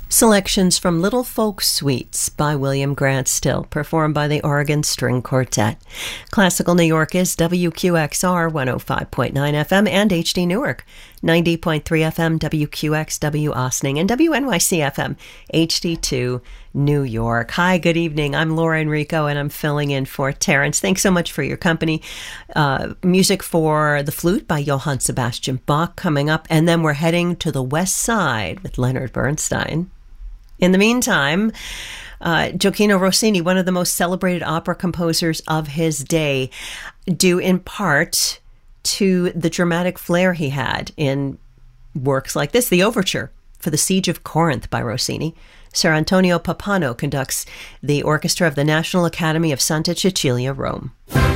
Selections from Little Folk Suites by William Grant Still, performed by the Oregon String Quartet. Classical New York is WQXR 105.9 FM and HD Newark, 90.3 FM WQXW Ossining, and WNYC FM HD2 New York. Hi, good evening. I'm Laura Enrico, and I'm filling in for Terrence. Thanks so much for your company. Music for the Flute by Johann Sebastian Bach coming up, and then we're heading to the West Side with Leonard Bernstein. In the meantime, Gioachino Rossini, one of the most celebrated opera composers of his day, due in part to the dramatic flair he had in works like this, the Overture for the Siege of Corinth by Rossini. Sir Antonio Pappano conducts the orchestra of the National Academy of Santa Cecilia, Rome.